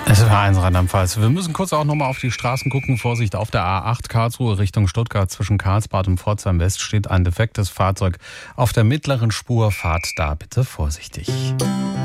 Es war eins Rheinland-Pfalz. Wir müssen kurz auch nochmal auf die Straßen gucken. Vorsicht, auf der A8 Karlsruhe Richtung Stuttgart zwischen Karlsbad und Pforzheim West steht ein defektes Fahrzeug auf der mittleren Spur. Fahrt da bitte vorsichtig.